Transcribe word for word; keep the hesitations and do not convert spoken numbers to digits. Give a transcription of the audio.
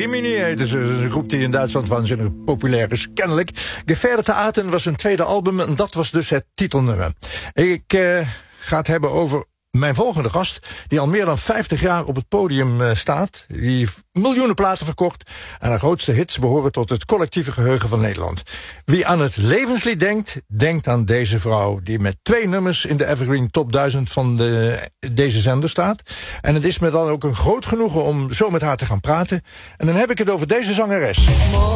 Rimini heten ze. Dat is een groep die in Duitsland waanzinnig populair is, kennelijk. Gefährdete Atem was een tweede album en dat was dus het titelnummer. Ik uh, ga het hebben over mijn volgende gast, die al meer dan vijftig jaar op het podium uh, staat. Die miljoenen platen verkocht en haar grootste hits behoren tot het collectieve geheugen van Nederland. Wie aan het levenslied denkt, denkt aan deze vrouw, die met twee nummers in de Evergreen Top duizend van de, deze zender staat. En het is me dan ook een groot genoegen om zo met haar te gaan praten. En dan heb ik het over deze zangeres.